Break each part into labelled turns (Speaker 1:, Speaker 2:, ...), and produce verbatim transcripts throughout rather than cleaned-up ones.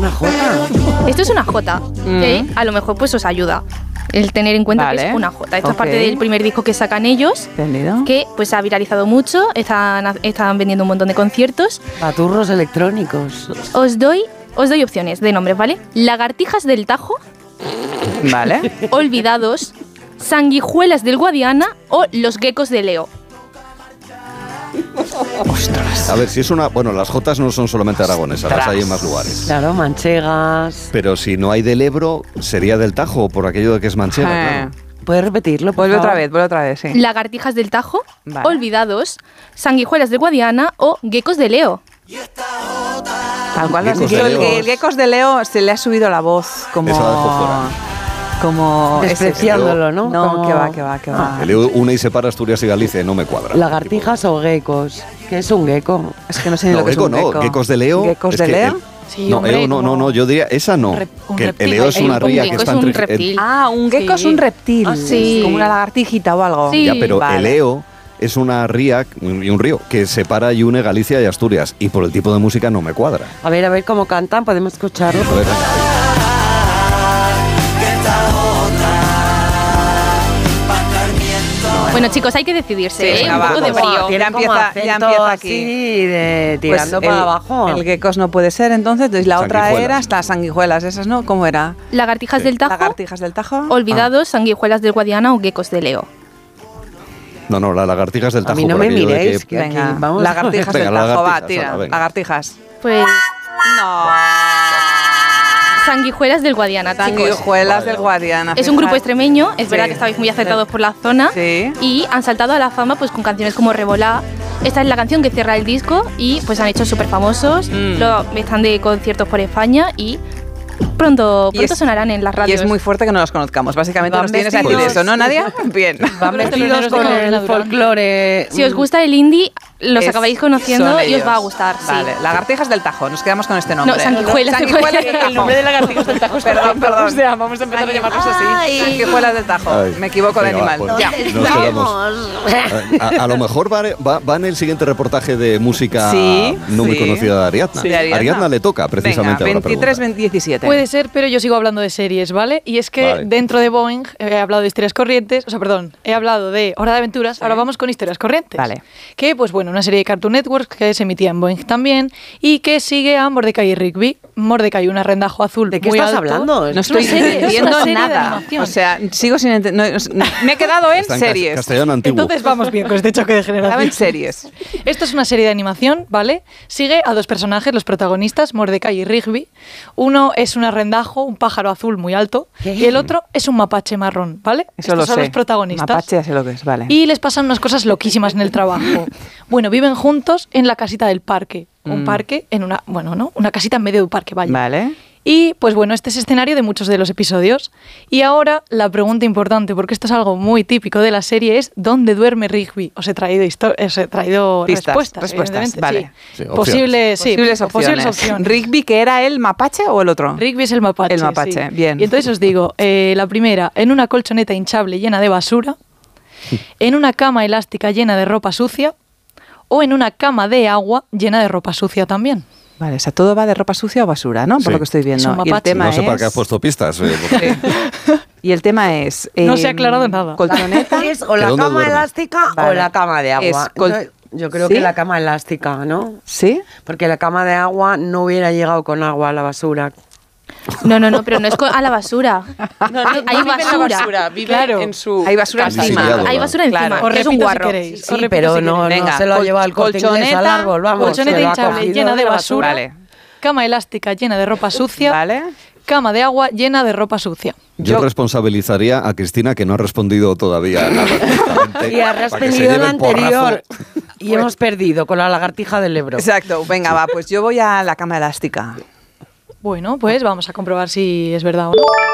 Speaker 1: una jota.
Speaker 2: Esto es una jota,
Speaker 3: Mm.
Speaker 2: que a lo mejor pues os ayuda el tener en cuenta
Speaker 3: Vale.
Speaker 2: que es una jota. Esto
Speaker 3: Ok.
Speaker 2: es parte del primer disco que sacan ellos,
Speaker 3: ¿Entendido?
Speaker 2: que pues ha viralizado mucho, están, están vendiendo un montón de conciertos.
Speaker 1: Paturros electrónicos.
Speaker 2: Os doy, os doy opciones de nombres, ¿vale? Lagartijas del Tajo,
Speaker 3: Vale.
Speaker 2: Olvidados, Sanguijuelas del Guadiana o Los Geckos de Leo.
Speaker 4: A ver, si es una... Bueno, las jotas no son solamente aragonesas, las hay en más lugares.
Speaker 1: Claro, manchegas.
Speaker 4: Pero si no hay del Ebro, sería del Tajo, por aquello de que es manchega,
Speaker 3: Eh.
Speaker 4: claro.
Speaker 1: ¿Puedes repetirlo, por
Speaker 3: Vuelve
Speaker 1: favor?
Speaker 3: otra vez, vuelve otra vez, sí.
Speaker 2: Lagartijas del Tajo,
Speaker 3: Vale.
Speaker 2: Olvidados, Sanguijuelas del Guadiana o Geckos de Leo.
Speaker 3: Tal cual lo has
Speaker 4: Geckos
Speaker 3: dicho.
Speaker 4: de
Speaker 3: El,
Speaker 4: Leo.
Speaker 3: el Geckos de Leo se le ha subido la voz como...
Speaker 4: Esa la dejo fuera.
Speaker 3: Como...
Speaker 1: Despreciándolo, ¿no?
Speaker 3: No,
Speaker 1: Como-
Speaker 3: que va, que va, que va.
Speaker 4: El E une y separa Asturias y Galicia, no me cuadra.
Speaker 1: ¿Lagartijas o geckos? ¿Qué es un gecko?
Speaker 3: Es que no sé ni
Speaker 4: No,
Speaker 3: lo que
Speaker 4: gecko
Speaker 3: es un
Speaker 4: no,
Speaker 3: gecko.
Speaker 4: geckos de Leo.
Speaker 3: ¿Geckos
Speaker 4: es
Speaker 3: de
Speaker 4: que
Speaker 3: Leo?
Speaker 4: el-
Speaker 5: Sí,
Speaker 4: no,
Speaker 5: hombre,
Speaker 4: Eo, no, no,
Speaker 5: como
Speaker 4: no, yo diría, esa no.
Speaker 5: rep- un
Speaker 4: que el
Speaker 5: reptil.
Speaker 4: Leo es
Speaker 2: Hay
Speaker 4: una
Speaker 2: un
Speaker 4: ría
Speaker 2: gecko
Speaker 4: que
Speaker 2: es
Speaker 4: está
Speaker 2: un
Speaker 4: entre...
Speaker 2: reptil.
Speaker 3: Ah, un gecko
Speaker 5: Sí.
Speaker 3: es un reptil.
Speaker 2: Ah, sí.
Speaker 3: Como una lagartijita o algo.
Speaker 2: Sí.
Speaker 4: Ya, pero
Speaker 3: Vale.
Speaker 4: el Eo es una ría y un río que separa y une Galicia y Asturias. Y por el tipo de música no me cuadra.
Speaker 1: A ver, a ver cómo cantan, podemos escucharlo.
Speaker 4: A ver,
Speaker 2: Bueno, chicos, hay que decidirse,
Speaker 3: Sí,
Speaker 2: ¿eh?
Speaker 3: venga,
Speaker 2: Un
Speaker 3: va.
Speaker 2: poco de
Speaker 3: Como-
Speaker 2: brío.
Speaker 3: tiene- Ya
Speaker 1: como
Speaker 3: empieza- ya
Speaker 1: acento
Speaker 3: empieza aquí.
Speaker 1: así de
Speaker 3: Pues
Speaker 1: tirando para
Speaker 3: el-
Speaker 1: abajo.
Speaker 3: El geckos no puede ser, entonces. Entonces la otra
Speaker 4: Sanguijuelas.
Speaker 3: era las sanguijuelas, esas, ¿no? ¿Cómo era?
Speaker 2: Lagartijas
Speaker 4: Sí.
Speaker 2: del Tajo,
Speaker 3: Lagartijas del Tajo.
Speaker 2: Olvidados, Sanguijuelas del Guadiana o Geckos de Leo.
Speaker 4: no, no, las lagartijas del
Speaker 1: A
Speaker 4: Tajo.
Speaker 1: mí no
Speaker 4: por
Speaker 1: me
Speaker 4: aquello de
Speaker 1: miréis,
Speaker 4: que-
Speaker 1: que aquí
Speaker 3: Venga,
Speaker 1: vamos.
Speaker 3: lagartijas
Speaker 4: Venga,
Speaker 3: del Tajo, va,
Speaker 4: lagartijas,
Speaker 3: tira.
Speaker 4: hala, venga.
Speaker 3: Lagartijas.
Speaker 2: Pues
Speaker 3: No.
Speaker 2: Sanguijuelas del Guadiana, chicos.
Speaker 3: Sanguijuelas del Guadiana.
Speaker 2: Es un grupo
Speaker 3: fíjate.
Speaker 2: extremeño, es
Speaker 3: Sí.
Speaker 2: verdad que estabais muy acertados por la zona
Speaker 3: Sí.
Speaker 2: y han saltado a la fama pues con canciones como Revolá. Esta es la canción que cierra el disco y pues han hecho súper famosos,
Speaker 3: Mm.
Speaker 2: Lo- están de conciertos por España y pronto,
Speaker 3: Y
Speaker 2: pronto
Speaker 3: es-
Speaker 2: sonarán en las
Speaker 3: Y
Speaker 2: radios.
Speaker 3: es muy fuerte que no los conozcamos. Básicamente
Speaker 1: Van
Speaker 3: nos tienes a decir
Speaker 1: vestidos-
Speaker 3: eso, ¿no, Nadia? Bien.
Speaker 1: Van
Speaker 5: Pero estos
Speaker 1: vestidos
Speaker 5: los
Speaker 1: con
Speaker 5: de Carolina
Speaker 1: el
Speaker 5: Durán.
Speaker 1: folclore.
Speaker 2: Si os gusta el indie, los
Speaker 3: Es-
Speaker 2: acabáis conociendo
Speaker 3: son
Speaker 2: y os va a
Speaker 3: ellos.
Speaker 2: gustar. Sí.
Speaker 3: Vale, lagartijas del Tajo, nos quedamos con este nombre.
Speaker 2: No, sanguijuelas del
Speaker 3: Sanguijuelas del
Speaker 2: Tajo.
Speaker 5: El nombre de lagartijas del Tajo es
Speaker 3: Perdón,
Speaker 5: perfecto.
Speaker 3: perdón.
Speaker 5: O sea, vamos a empezar a llamarlos así.
Speaker 3: Sanguijuelas del Tajo.
Speaker 4: Ay.
Speaker 3: Me equivoco de
Speaker 4: Venga, va,
Speaker 3: animal.
Speaker 4: pues,
Speaker 3: Ya.
Speaker 4: nos quedamos. A, a lo mejor va, va- va en el siguiente reportaje de música
Speaker 3: Sí,
Speaker 4: no muy
Speaker 3: sí.
Speaker 4: conocida de Ariadna.
Speaker 3: Sí, de Ariadna.
Speaker 4: Ariadna le toca precisamente
Speaker 3: Venga,
Speaker 4: ahora
Speaker 3: veintitrés,
Speaker 4: preguntar.
Speaker 3: diecisiete.
Speaker 5: Puede ser, pero yo sigo hablando de series, ¿vale? Y es que
Speaker 4: Vale.
Speaker 5: dentro de Boeing he hablado de historias corrientes, o sea, perdón, he hablado de Hora de Aventuras, ahora vamos con historias corrientes.
Speaker 3: Vale.
Speaker 5: Que, pues bueno, una serie de Cartoon Network que se emitía en Boeing también y que sigue a Mordecai y Rigby. Mordecai, un arrendajo azul
Speaker 1: ¿De qué
Speaker 5: muy
Speaker 1: estás
Speaker 5: alto.
Speaker 1: hablando?
Speaker 3: No estoy
Speaker 5: Es una serie, es
Speaker 3: entendiendo
Speaker 5: una serie de
Speaker 3: nada.
Speaker 5: animación.
Speaker 3: O sea, sigo sin entender. me he quedado en
Speaker 4: Está en cas-
Speaker 3: series.
Speaker 4: castellano antiguo.
Speaker 5: Entonces vamos bien con este choque de
Speaker 3: Estaba
Speaker 5: generación.
Speaker 3: en series.
Speaker 5: Esto es una serie de animación, ¿vale? Sigue a dos personajes, los protagonistas, Mordecai y Rigby. Uno es un arrendajo, un pájaro azul muy alto,
Speaker 1: ¿Qué?
Speaker 5: y el otro es un mapache marrón, ¿vale?
Speaker 3: Eso
Speaker 5: Estos
Speaker 3: lo
Speaker 5: son
Speaker 3: sé.
Speaker 5: los protagonistas.
Speaker 3: Mapache, ya sé lo que es, vale.
Speaker 5: Y les pasan unas cosas loquísimas en el trabajo. Bueno, viven juntos en la casita del parque. Un
Speaker 3: Mm.
Speaker 5: parque en una, bueno, ¿no? Una casita en medio de un parque, vaya.
Speaker 3: Vale.
Speaker 5: Y pues bueno, este es escenario de muchos de los episodios. Y ahora la pregunta importante, porque esto es algo muy típico de la serie, es ¿dónde duerme Rigby? Os he traído, histo- os he traído
Speaker 3: Pistas,
Speaker 5: respuestas,
Speaker 3: respuestas,
Speaker 5: evidentemente,
Speaker 3: vale.
Speaker 5: sí.
Speaker 4: Sí, opciones.
Speaker 5: Posibles, sí,
Speaker 3: Posibles opciones.
Speaker 5: posibles opciones.
Speaker 3: ¿Rigby, que era el mapache o el otro?
Speaker 5: Rigby es el mapache.
Speaker 3: El mapache,
Speaker 5: sí.
Speaker 3: bien.
Speaker 5: Y entonces os digo, eh, la primera, en una colchoneta hinchable llena de basura, en una cama elástica llena de ropa sucia, o en una cama de agua llena de ropa sucia también.
Speaker 3: Vale, o sea, todo va de ropa sucia o basura, ¿no? Por
Speaker 4: Sí.
Speaker 3: lo que estoy viendo.
Speaker 5: Es un
Speaker 3: Y el
Speaker 5: mapache.
Speaker 3: tema
Speaker 4: No sé
Speaker 3: es...
Speaker 4: para qué has puesto pistas. eh, porque-
Speaker 3: Y el tema es...
Speaker 5: No se ha
Speaker 3: eh,
Speaker 5: aclarado nada.
Speaker 3: Colchoneta.
Speaker 1: ¿Es o la
Speaker 4: dónde
Speaker 1: cama
Speaker 4: duerme?
Speaker 1: elástica
Speaker 3: Vale.
Speaker 1: o la cama de agua?
Speaker 3: Es col-
Speaker 1: Entonces, yo creo
Speaker 3: ¿Sí?
Speaker 1: que la cama elástica, ¿no?
Speaker 3: ¿Sí?
Speaker 1: Porque la cama de agua no hubiera llegado con agua a la basura.
Speaker 2: No, no, no, pero no es co- a la basura.
Speaker 6: No,
Speaker 2: Hay- hay
Speaker 6: vive en la
Speaker 2: basura.
Speaker 6: basura, vive
Speaker 5: Claro.
Speaker 6: en su
Speaker 3: Hay basura
Speaker 6: casa.
Speaker 3: encima.
Speaker 4: Domiciliado,
Speaker 2: Hay
Speaker 4: va.
Speaker 2: basura encima.
Speaker 3: Claro.
Speaker 5: Os
Speaker 2: es
Speaker 5: repito
Speaker 2: un
Speaker 5: si
Speaker 2: guarro.
Speaker 5: queréis.
Speaker 1: Sí,
Speaker 5: Os repito
Speaker 1: pero
Speaker 5: si
Speaker 1: no,
Speaker 5: queréis.
Speaker 1: no
Speaker 3: Venga,
Speaker 1: se lo ha
Speaker 3: col-
Speaker 1: llevado el Corte Inglés al
Speaker 3: colchoneta,
Speaker 1: árbol, vamos.
Speaker 5: colchoneta
Speaker 1: se lo ha
Speaker 5: hinchable
Speaker 1: cogido
Speaker 5: llena de
Speaker 1: la
Speaker 5: basura.
Speaker 3: Vale.
Speaker 5: Cama elástica llena de ropa sucia,
Speaker 3: Vale.
Speaker 5: cama de agua llena de ropa sucia.
Speaker 4: Yo,
Speaker 3: Yo-
Speaker 4: responsabilizaría a Cristina, que no ha respondido todavía nada. directamente,
Speaker 1: Y has
Speaker 4: para que se
Speaker 1: respondido
Speaker 4: lleve
Speaker 1: la
Speaker 4: el porrazo.
Speaker 1: anterior. Y hemos perdido con la lagartija del Ebro.
Speaker 3: Exacto. Venga, va, pues yo voy a la cama elástica.
Speaker 5: Bueno, pues vamos a comprobar si es verdad o no.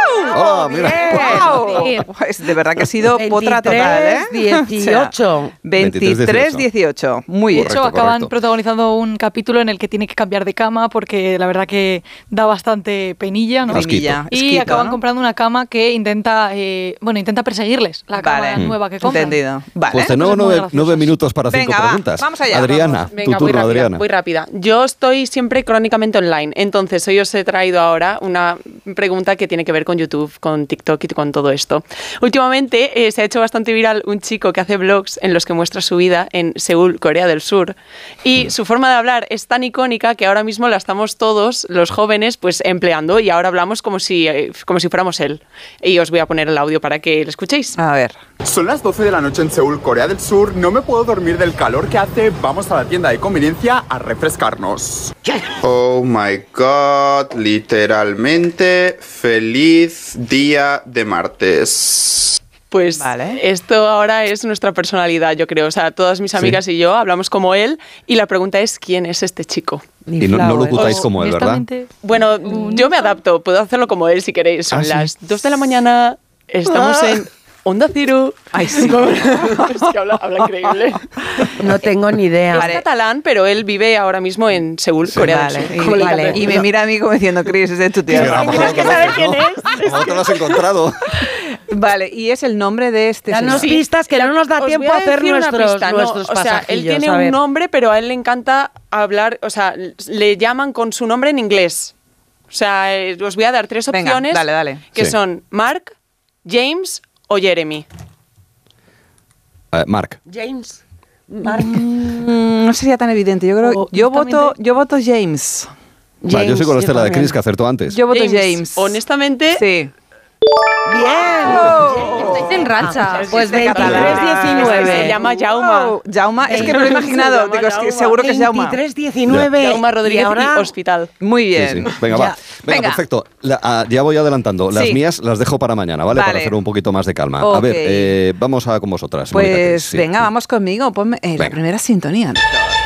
Speaker 4: ¡Oh, mira!
Speaker 3: ¡Wow! Pues de verdad que ha sido potra total, ¿eh?
Speaker 1: dieciocho.
Speaker 3: veintitrés dieciocho. Muy bien.
Speaker 5: De hecho,
Speaker 4: Correcto,
Speaker 5: acaban
Speaker 4: correcto.
Speaker 5: protagonizando un capítulo en el que tiene que cambiar de cama porque la verdad que da bastante penilla, ¿no?
Speaker 4: Asquito.
Speaker 3: Pinilla,
Speaker 5: Y
Speaker 3: esquito,
Speaker 5: acaban
Speaker 3: ¿no?
Speaker 5: comprando una cama que intenta, eh, bueno, intenta perseguirles, la cama
Speaker 3: Vale.
Speaker 5: nueva que compran.
Speaker 3: Entendido. Vale.
Speaker 4: Pues tenemos
Speaker 5: Cosas muy
Speaker 4: nueve,
Speaker 5: graciosas.
Speaker 4: nueve minutos para cinco
Speaker 3: Venga, va,
Speaker 4: preguntas.
Speaker 3: vamos allá,
Speaker 4: Adriana,
Speaker 3: vamos.
Speaker 4: tu
Speaker 6: Venga, muy
Speaker 4: turno,
Speaker 6: rápida,
Speaker 4: Adriana.
Speaker 6: muy rápida. Yo estoy siempre crónicamente online, entonces hoy os he traído ahora una pregunta que tiene que ver con YouTube, con TikTok y con todo esto. Últimamente eh, se ha hecho bastante viral un chico que hace vlogs en los que muestra su vida en Seúl, Corea del Sur, y su forma de hablar es tan icónica que ahora mismo la estamos todos, los jóvenes, pues empleando y ahora hablamos como si, eh, como si fuéramos él. Y os voy a poner el audio para que lo escuchéis.
Speaker 3: A ver.
Speaker 7: Son las doce de la noche en Seúl, Corea del Sur. No me puedo dormir del calor que hace. Vamos a la tienda de conveniencia a refrescarnos. Oh my god, literalmente feliz día de martes.
Speaker 6: Pues
Speaker 3: Vale.
Speaker 6: esto ahora es nuestra personalidad, yo creo. O sea, todas mis amigas y yo hablamos como él y la pregunta es ¿quién es este chico?
Speaker 4: Y no, no lo ocultáis
Speaker 6: Os-
Speaker 4: como él, ¿verdad?
Speaker 5: Honestamente,
Speaker 6: Bueno, yo me adapto, puedo hacerlo como él si queréis. Son
Speaker 4: ¿Ah, sí?
Speaker 6: las dos de la mañana, estamos en Onda Cero.
Speaker 3: Ay, sí.
Speaker 6: Es que habla, habla increíble.
Speaker 1: No tengo ni idea.
Speaker 6: Es catalán, pero él vive ahora mismo en Seúl, Corea
Speaker 3: Vale.
Speaker 6: del Sur.
Speaker 3: Y,
Speaker 6: Como le
Speaker 3: vale.
Speaker 6: encanta.
Speaker 3: Y me mira a mí como diciendo, Chris, ese es tu tío.
Speaker 4: Sí, a lo mejor
Speaker 6: Tienes que
Speaker 4: lo
Speaker 6: saber
Speaker 4: conoces,
Speaker 6: quién
Speaker 4: ¿no?
Speaker 6: es.
Speaker 4: A lo mejor te lo has encontrado.
Speaker 3: Vale, y es el nombre de este
Speaker 1: Danos
Speaker 3: señor.
Speaker 1: pistas que no nos da
Speaker 6: Os
Speaker 1: tiempo
Speaker 6: voy
Speaker 1: a hacer
Speaker 6: decir una
Speaker 1: nuestros,
Speaker 6: pista, no,
Speaker 1: nuestros
Speaker 6: o sea, él
Speaker 1: pasajillos,
Speaker 6: tiene
Speaker 1: a
Speaker 6: un
Speaker 1: ver.
Speaker 6: nombre, pero a él le encanta hablar, o sea, le llaman con su nombre en inglés. O sea, eh, os voy a dar tres
Speaker 3: Venga,
Speaker 6: opciones
Speaker 3: dale, dale.
Speaker 6: que
Speaker 4: Sí.
Speaker 6: son Mark, James o Jeremy.
Speaker 4: Eh, Mark.
Speaker 1: James. Mark.
Speaker 3: Mm, no sería tan evidente. Yo creo,
Speaker 5: O,
Speaker 3: yo voto,
Speaker 5: honestamente-
Speaker 3: yo voto James.
Speaker 4: Vale, yo soy con la estela de
Speaker 1: también.
Speaker 4: Chris que acertó antes.
Speaker 3: Yo voto James.
Speaker 6: Honestamente,
Speaker 3: Sí.
Speaker 1: Bien.
Speaker 2: Estáis en racha.
Speaker 1: Pues
Speaker 3: de catalán.
Speaker 1: veintitrés diecinueve.
Speaker 6: Se llama Jauma.
Speaker 3: Wow, Jauma, es que me lo he imaginado.
Speaker 6: Se llama
Speaker 3: Digo, es que
Speaker 6: Jauma.
Speaker 3: seguro que es Jauma.
Speaker 1: veintitrés diecinueve.
Speaker 6: Jauma Rodríguez
Speaker 1: Y ahora,
Speaker 6: y Hospital.
Speaker 3: Muy
Speaker 4: Sí,
Speaker 3: bien.
Speaker 4: sí. Venga,
Speaker 1: Ya.
Speaker 4: va. Venga,
Speaker 3: Venga.
Speaker 4: perfecto. La- ah, ya voy adelantando. Las
Speaker 3: Sí.
Speaker 4: mías las dejo para mañana, ¿vale?
Speaker 3: Vale.
Speaker 4: Para hacer un poquito más de calma. A
Speaker 3: Ok.
Speaker 4: ver, eh, vamos a con vosotras. señorita Chris,
Speaker 3: Pues
Speaker 4: sí.
Speaker 3: venga, vamos conmigo. Ponme eh, la
Speaker 4: Venga.
Speaker 3: primera sintonía.